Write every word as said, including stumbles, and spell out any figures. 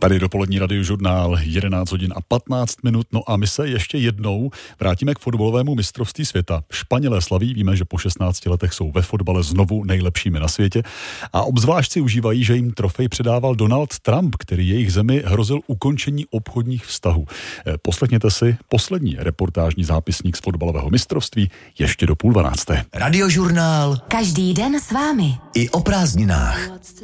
Tady dopolední radiožurnál jedenáct hodin a patnáct minut. No a my se ještě jednou vrátíme k fotbalovému mistrovství světa. Španělé slaví, víme, že po šestnácti letech jsou ve fotbale znovu nejlepšími na světě a obzvlášť si užívají, že jim trofej předával Donald Trump, který jejich zemi hrozil ukončení obchodních vztahů. Poslechněte si poslední reportážní zápisník z fotbalového mistrovství ještě do půl dvanácté. Radiožurnál každý den s vámi i o prázdninách.